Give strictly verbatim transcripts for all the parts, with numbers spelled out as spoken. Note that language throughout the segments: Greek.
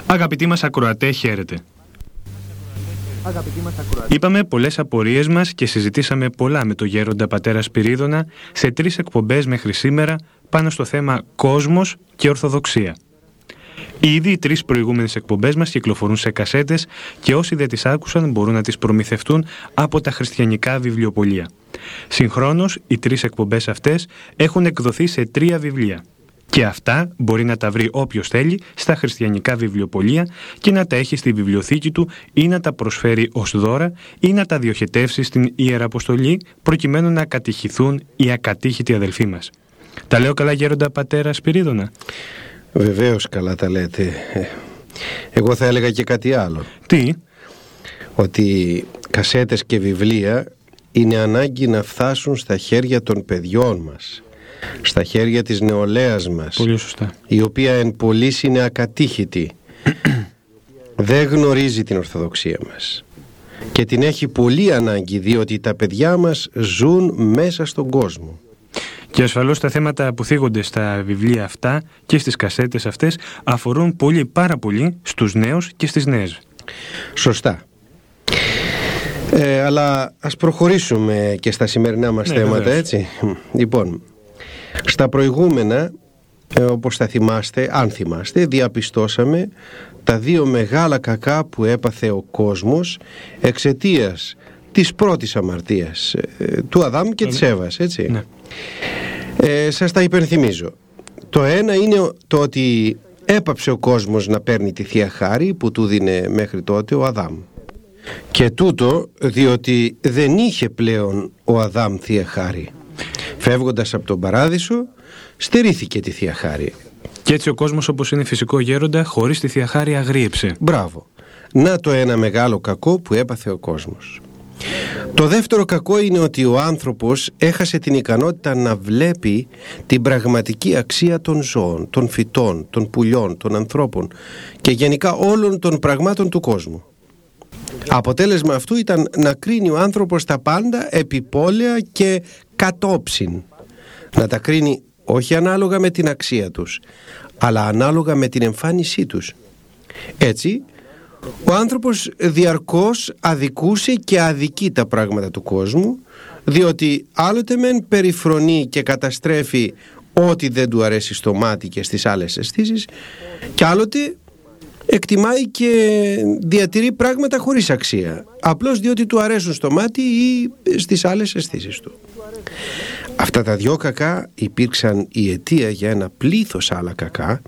Αγαπητοί μας ακροατέ, χαίρετε. Είπαμε πολλές απορίες μας και συζητήσαμε πολλά με τον γέροντα πατέρα Σπυρίδωνα σε τρεις εκπομπές μέχρι σήμερα πάνω στο θέμα κόσμος και ορθοδοξία. Ήδη οι τρεις προηγούμενες εκπομπές μας κυκλοφορούν σε κασέτες και όσοι δεν τις άκουσαν μπορούν να τις προμηθευτούν από τα χριστιανικά βιβλιοπωλεία. Συγχρόνως, οι τρεις εκπομπές αυτές έχουν εκδοθεί σε τρία βιβλία. Και αυτά μπορεί να τα βρει όποιος θέλει στα χριστιανικά βιβλιοπωλεία και να τα έχει στη βιβλιοθήκη του ή να τα προσφέρει ως δώρα ή να τα διοχετεύσει στην Ιεραποστολή προκειμένου να κατηχηθούν οι ακατήχητοι αδελφοί μας. Τα λέω καλά, γέροντα πατέρα Σπυρίδωνα? Βεβαίως καλά τα λέτε. Εγώ θα έλεγα και κάτι άλλο. Τι? Ότι κασέτες και βιβλία είναι ανάγκη να φτάσουν στα χέρια των παιδιών μας, στα χέρια της νεολαίας μας. Πολύ σωστά. Η οποία εν πολλοίς είναι ακατήχητη. Δεν γνωρίζει την Ορθοδοξία μας και την έχει πολύ ανάγκη, διότι τα παιδιά μας ζουν μέσα στον κόσμο. Και ασφαλώς τα θέματα που θίγονται στα βιβλία αυτά και στις κασέτες αυτές αφορούν πολύ, πάρα πολύ στους νέους και στις νέες. Σωστά. Ε, αλλά ας προχωρήσουμε και στα σημερινά μας ναι, θέματα, βεβαίως. έτσι. Λοιπόν, στα προηγούμενα, ε, όπως θα θυμάστε, αν θυμάστε, διαπιστώσαμε τα δύο μεγάλα κακά που έπαθε ο κόσμος εξαιτίας της πρώτης αμαρτίας, ε, του Αδάμ και της Εύας, έτσι. Ναι. Ε, σας τα υπενθυμίζω. Το ένα είναι το ότι έπαψε ο κόσμος να παίρνει τη Θεία Χάρη που του δίνε μέχρι τότε ο Αδάμ. Και τούτο διότι δεν είχε πλέον ο Αδάμ Θεία Χάρη. Φεύγοντας από τον Παράδεισο, στερήθηκε τη Θεία Χάρη. Και έτσι ο κόσμος, όπως είναι φυσικό, γέροντα, χωρίς τη Θεία Χάρη αγρίεψε. Μπράβο. Να το ένα μεγάλο κακό που έπαθε ο κόσμος. Το δεύτερο κακό είναι ότι ο άνθρωπος έχασε την ικανότητα να βλέπει την πραγματική αξία των ζώων, των φυτών, των πουλιών, των ανθρώπων και γενικά όλων των πραγμάτων του κόσμου. Αποτέλεσμα αυτού ήταν να κρίνει ο άνθρωπος τα πάντα επιπόλαια και κατόψιν. Να τα κρίνει όχι ανάλογα με την αξία τους, αλλά ανάλογα με την εμφάνισή τους. Έτσι, ο άνθρωπος διαρκώς αδικούσε και αδικεί τα πράγματα του κόσμου, διότι άλλοτε μεν περιφρονεί και καταστρέφει ό,τι δεν του αρέσει στο μάτι και στις άλλες αισθήσεις, και άλλοτε εκτιμάει και διατηρεί πράγματα χωρίς αξία, απλώς διότι του αρέσουν στο μάτι ή στις άλλες αισθήσεις του. Αυτά τα δυο κακά υπήρξαν η αιτία για ένα πλήθος άλλα κακά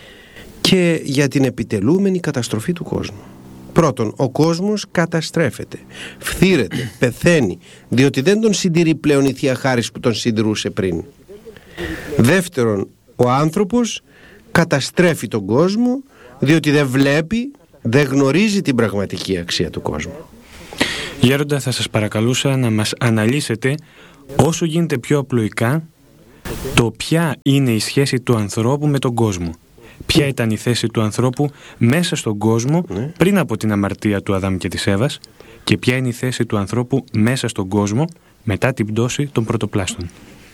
και για την επιτελούμενη καταστροφή του κόσμου. Πρώτον, ο κόσμος καταστρέφεται, φθήρεται, πεθαίνει, διότι δεν τον συντηρεί πλέον η Θεία Χάρις που τον συντηρούσε πριν. Δεύτερον, ο άνθρωπος καταστρέφει τον κόσμο, διότι δεν βλέπει, δεν γνωρίζει την πραγματική αξία του κόσμου. Γέροντα, θα σας παρακαλούσα να μας αναλύσετε όσο γίνεται πιο απλοϊκά το ποια είναι η σχέση του ανθρώπου με τον κόσμο. Ποια ήταν η θέση του ανθρώπου μέσα στον κόσμο ναι. πριν από την αμαρτία του Αδάμ και της Εύας και ποια είναι η θέση του ανθρώπου μέσα στον κόσμο μετά την πτώση των πρωτοπλάστων.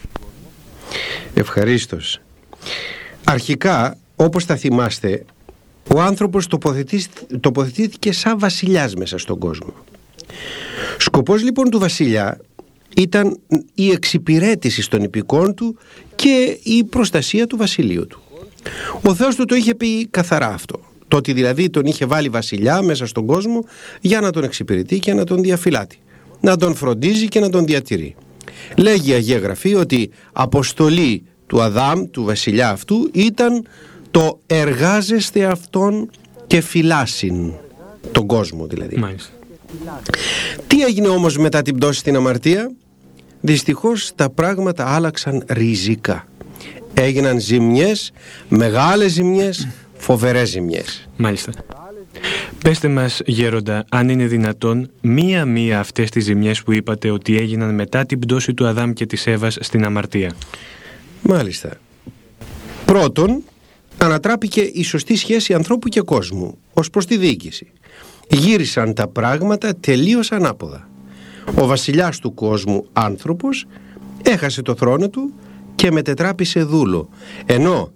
Ευχαρίστως. Αρχικά, όπως θα θυμάστε, ο άνθρωπος τοποθετήθηκε σαν βασιλιάς μέσα στον κόσμο. Σκοπός λοιπόν του βασιλιά ήταν η εξυπηρέτηση των υπηκών του και η προστασία του βασιλείου του. Ο Θεός του το είχε πει καθαρά αυτό. Το ότι δηλαδή τον είχε βάλει βασιλιά μέσα στον κόσμο για να τον εξυπηρετεί και να τον διαφυλάτει, να τον φροντίζει και να τον διατηρεί. Λέγει η Αγία Γραφή ότι αποστολή του Αδάμ, του βασιλιά αυτού, ήταν το εργάζεστε αυτόν και φυλάσιν, τον κόσμο δηλαδή. Μάλιστα. Τι έγινε όμως μετά την πτώση στην αμαρτία? Δυστυχώς τα πράγματα άλλαξαν ριζικά. Έγιναν ζημιές, μεγάλες ζημιές, φοβερές ζημιές. Μάλιστα. Πέστε μας, γέροντα, αν είναι δυνατόν, μία-μία αυτές τις ζημιές που είπατε ότι έγιναν μετά την πτώση του Αδάμ και της Εύας στην αμαρτία. Μάλιστα. Πρώτον, ανατράπηκε η σωστή σχέση ανθρώπου και κόσμου ως προς τη διοίκηση. Γύρισαν τα πράγματα τελείως ανάποδα. Ο βασιλιάς του κόσμου, άνθρωπος, έχασε το θρόνο του και μετετράπησε δούλο, ενώ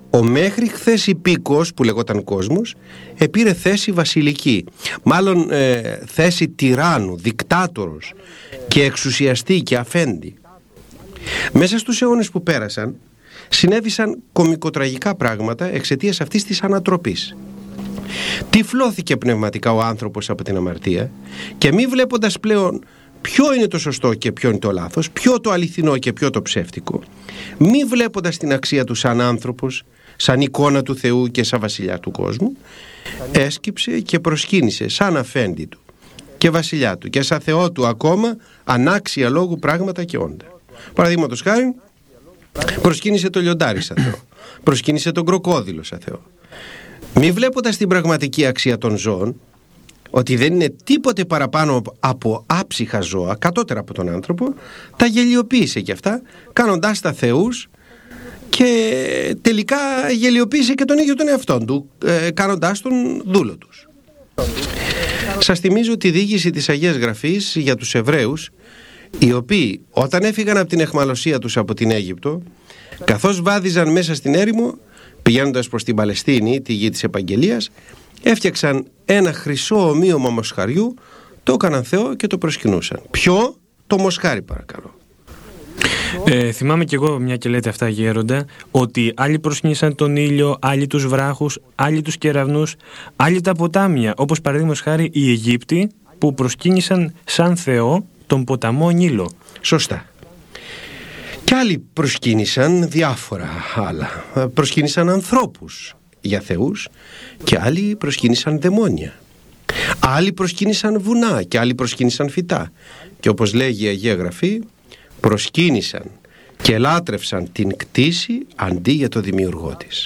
Ο μέχρι χθες υπήκος που λεγόταν κόσμος επήρε θέση βασιλική, μάλλον ε, θέση τυράννου, δικτάτορος και εξουσιαστή και αφέντη. Μέσα στους αιώνες που πέρασαν συνέβησαν κωμικοτραγικά πράγματα εξαιτίας αυτής της ανατροπής. Τυφλώθηκε πνευματικά ο άνθρωπος από την αμαρτία και μη βλέποντας πλέον ποιο είναι το σωστό και ποιο είναι το λάθος, ποιο το αληθινό και ποιο το ψεύτικο, μη βλέποντας την αξία του σαν άνθρωπος, σαν εικόνα του Θεού και σαν βασιλιά του κόσμου, έσκυψε και προσκύνησε σαν αφέντη του και βασιλιά του και σαν Θεό του ακόμα ανάξια λόγου πράγματα και όντα. Παραδείγματος χάρη, προσκύνησε το λιοντάρι σαν Θεό, προσκύνησε τον κροκόδιλο σαν Θεό. Μη βλέποντας την πραγματική αξία των ζώων, ότι δεν είναι τίποτε παραπάνω από άψυχα ζώα, κατώτερα από τον άνθρωπο, τα γελιοποίησε και αυτά, κάνοντάς τα θεούς και τελικά γελιοποίησε και τον ίδιο τον εαυτόν του, ε, κάνοντάς τον δούλο τους. Σας θυμίζω τη διήγηση της Αγίας Γραφής για τους Εβραίους, οι οποίοι όταν έφυγαν από την αιχμαλωσία τους από την Αίγυπτο, καθώς βάδιζαν μέσα στην έρημο, πηγαίνοντας προς την Παλαιστίνη, τη γη της Επαγγελίας, έφτιαξαν ένα χρυσό ομοίωμα μοσχαριού, το έκαναν Θεό και το προσκυνούσαν. Ποιο? Το μοσχάρι, παρακαλώ. Ε, θυμάμαι κι εγώ, μια και λέτε αυτά γέροντα, ότι άλλοι προσκύνησαν τον ήλιο, άλλοι τους βράχους, άλλοι τους κεραυνούς, άλλοι τα ποτάμια, όπως παραδείγματος χάρη οι Αιγύπτιοι που προσκύνησαν σαν Θεό τον ποταμό Νείλο. Σωστά. Κι άλλοι προσκύνησαν διάφορα άλλα. Προσκύνησαν ανθρώπους για θεούς και άλλοι προσκύνησαν δαιμόνια. Άλλοι προσκύνησαν βουνά και άλλοι προσκύνησαν φυτά. Και όπως λέγει η Αγία Γραφή, προσκύνησαν και λάτρευσαν την κτήση αντί για το δημιουργό της.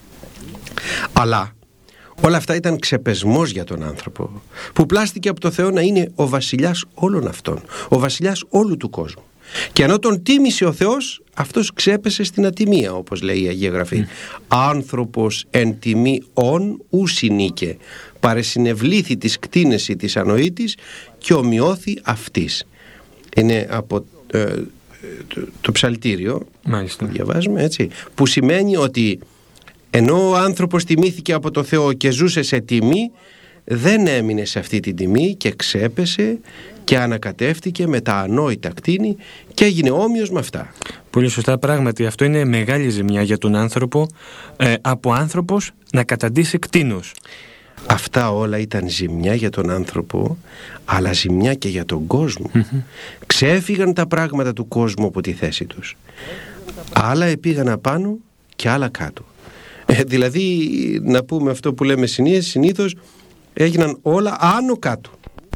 Αλλά όλα αυτά ήταν ξεπεσμός για τον άνθρωπο, που πλάστηκε από το Θεό να είναι ο βασιλιάς όλων αυτών, ο βασιλιάς όλου του κόσμου. Και ενώ τον τίμησε ο Θεός, αυτός ξέπεσε στην ατιμία, όπως λέει η Αγία Γραφή. Mm. Άνθρωπος εν τιμή ον ου συνήκε, παρεσυνευλήθη της κτίνεση της ανοήτης και ομοιώθη αυτής. Είναι από ε, το, το ψαλτήριο. Μάλιστα. Διαβάζουμε έτσι, που σημαίνει ότι ενώ ο άνθρωπος τιμήθηκε από το Θεό και ζούσε σε τιμή, δεν έμεινε σε αυτή την τιμή και ξέπεσε και ανακατεύτηκε με τα ανόητα κτίνη και έγινε όμοιος με αυτά. Πολύ σωστά, πράγματι. Αυτό είναι μεγάλη ζημιά για τον άνθρωπο, ε, από άνθρωπος να καταντήσει κτίνος. Αυτά όλα ήταν ζημιά για τον άνθρωπο, αλλά ζημιά και για τον κόσμο. Mm-hmm. Ξέφυγαν τα πράγματα του κόσμου από τη θέση τους. Άλλα επήγαν απάνω και άλλα κάτω. Ε, δηλαδή, να πούμε αυτό που λέμε συνήθως, έγιναν όλα άνω κάτω.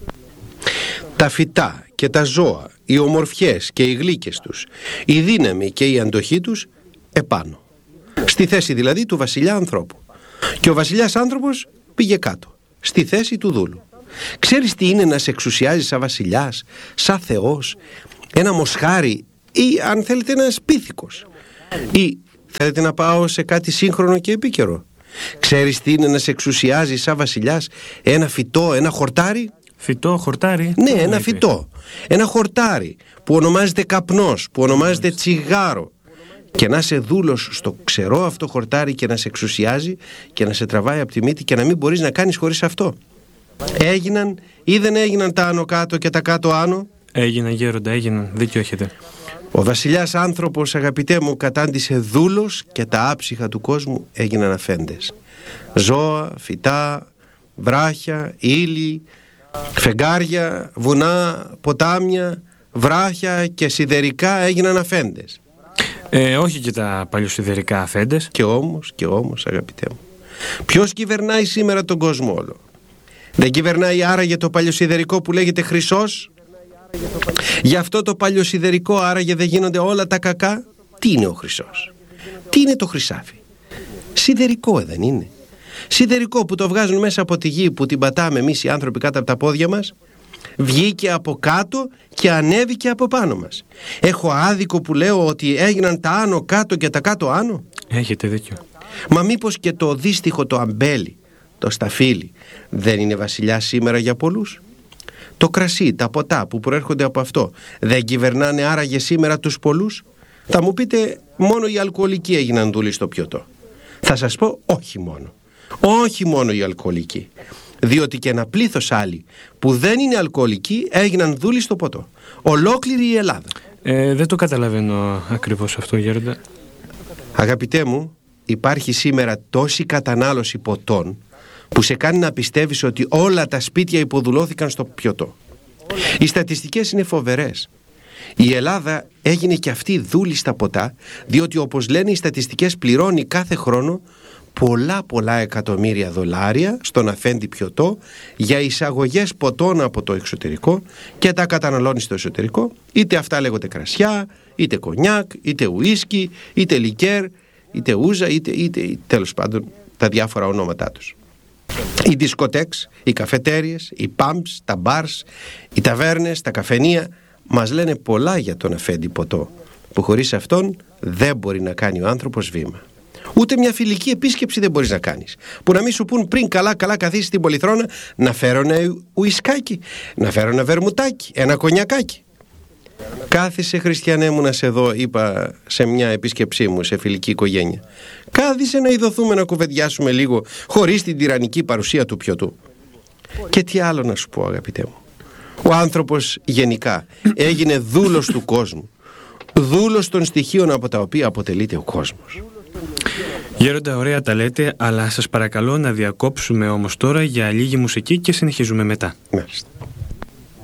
Τα φυτά και τα ζώα, οι ομορφιές και οι γλύκες τους, η δύναμη και η αντοχή τους επάνω. Στη θέση δηλαδή του βασιλιά ανθρώπου. Και ο βασιλιάς άνθρωπος πήγε κάτω, στη θέση του δούλου. Ξέρεις τι είναι να σε εξουσιάζει σαν βασιλιάς, σαν θεός, ένα μοσχάρι ή αν θέλετε ένας πίθηκος? Ή θέλετε να πάω σε κάτι σύγχρονο και επίκαιρο? Ξέρεις τι είναι να σε εξουσιάζει σαν βασιλιάς, ένα φυτό, ένα χορτάρι? Φυτό, χορτάρι? Ναι, ένα φυτό, ένα χορτάρι που ονομάζεται καπνός, που ονομάζεται τσιγάρο. Και να είσαι δούλος στο ξερό αυτό χορτάρι και να σε εξουσιάζει και να σε τραβάει από τη μύτη και να μην μπορείς να κάνεις χωρίς αυτό. Έγιναν ή δεν έγιναν τα άνω κάτω και τα κάτω άνω? Έγιναν γέροντα, έγιναν, δίκιο έχετε. Ο βασιλιάς άνθρωπος, αγαπητέ μου, κατάντησε δούλος και τα άψυχα του κόσμου έγιναν αφέντες. Ζώα, φυτά, βράχια, ύλη, φεγγάρια, βουνά, ποτάμια, βράχια και σιδερικά έγιναν αφέντες. Ε, όχι και τα παλιοσιδερικά αφέντες. Και όμως, και όμως, αγαπητέ μου, ποιος κυβερνάει σήμερα τον κόσμο όλο? Δεν κυβερνάει άραγε το παλιοσιδερικό που λέγεται χρυσός? Γι' αυτό το παλιοσιδερικό άραγε δεν γίνονται όλα τα κακά? Τι είναι ο χρυσός? Τι είναι το χρυσάφι? Σιδερικό δεν είναι? Σιδερικό που το βγάζουν μέσα από τη γη, που την πατάμε εμείς οι άνθρωποι κάτω από τα πόδια μας, βγήκε από κάτω και ανέβηκε από πάνω μας. Έχω άδικο που λέω ότι έγιναν τα άνω κάτω και τα κάτω άνω? Έχετε δίκιο. Μα μήπως και το δύστιχο το αμπέλι, το σταφύλι, δεν είναι βασιλιά σήμερα για πολλούς? Το κρασί, τα ποτά που προέρχονται από αυτό, δεν κυβερνάνε άραγε σήμερα τους πολλούς? Θα μου πείτε, μόνο οι αλκοολικοί έγιναν δούλοι στο πιωτό. Θα σας πω όχι μόνο. Όχι μόνο οι αλκοολικοί. Διότι και ένα πλήθος άλλοι που δεν είναι αλκοολικοί έγιναν δούλοι στο ποτό. Ολόκληρη η Ελλάδα. Ε, δεν το καταλαβαίνω ακριβώς αυτό, γέροντα. Αγαπητέ μου, υπάρχει σήμερα τόση κατανάλωση ποτών που σε κάνει να πιστεύεις ότι όλα τα σπίτια υποδουλώθηκαν στο πιωτό. Οι στατιστικές είναι φοβερές. Η Ελλάδα έγινε και αυτή δούλη στα ποτά, διότι όπως λένε οι στατιστικές πληρώνει κάθε χρόνο πολλά πολλά εκατομμύρια δολάρια στον αφέντη πιωτό για εισαγωγές ποτών από το εξωτερικό και τα καταναλώνει στο εσωτερικό, είτε αυτά λέγονται κρασιά, είτε κονιάκ, είτε ουίσκι, είτε λικέρ, είτε ούζα, είτε, είτε τέλος πάντων τα διάφορα ονόματά τους. Οι δισκοτέξ, οι καφετέριες, οι παμπς, τα μπαρς, οι ταβέρνες, τα καφενεία μας λένε πολλά για τον αφέντη ποτό, που χωρίς αυτόν δεν μπορεί να κάνει ο άνθρωπος βήμα. Ούτε μια φιλική επίσκεψη δεν μπορείς να κάνεις, που να μην σου πούν πριν καλά καλά καθίσεις στην πολυθρόνα να φέρω ένα ουισκάκι, να φέρω ένα βερμουτάκι, ένα κονιακάκι. Κάθισε, χριστιανέ μου, να σε δω, είπα σε μια επίσκεψή μου σε φιλική οικογένεια. Κάθισε να ειδωθούμε, να κουβεντιάσουμε λίγο χωρίς την τυραννική παρουσία του πιωτού. Και τι άλλο να σου πω, αγαπητέ μου. Ο άνθρωπος γενικά έγινε δούλος του κόσμου, δούλος των στοιχείων από τα οποία αποτελείται ο κόσμος. Γέροντα, ωραία τα λέτε, αλλά σας παρακαλώ να διακόψουμε όμως τώρα για λίγη μουσική και συνεχίζουμε μετά. Μάλιστα.